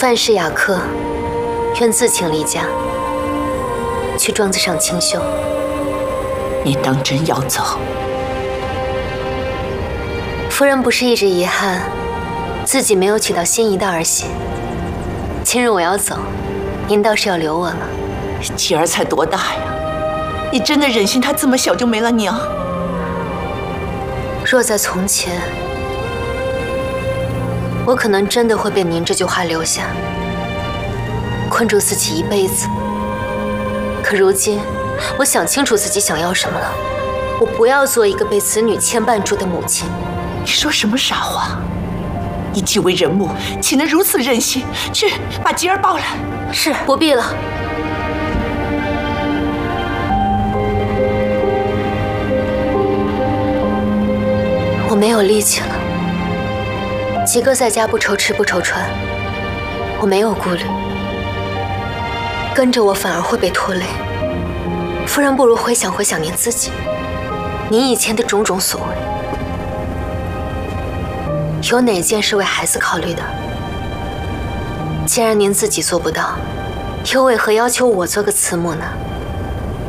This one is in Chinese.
范氏雅客愿自请离家，去庄子上清修。 你当真要走？ 夫人不是一直遗憾自己没有娶到心仪的儿媳？今日我要走，您倒是要留我了。 吉儿才多大呀？你真的忍心她这么小就没了娘？ 若在从前，我可能真的会被您这句话留下，困住自己一辈子。可如今，我想清楚自己想要什么了。我不要做一个被子女牵绊住的母亲。 你说什么傻话？你既为人母，岂能如此任性？去把吉儿抱来。 是，不必了。我没有力气了。吉哥在家不愁吃不愁穿，我没有顾虑。跟着我反而会被拖累。夫人不如回想回想您自己，您以前的种种所为，有哪件是为孩子考虑的？既然您自己做不到，又为何要求我做个慈母呢？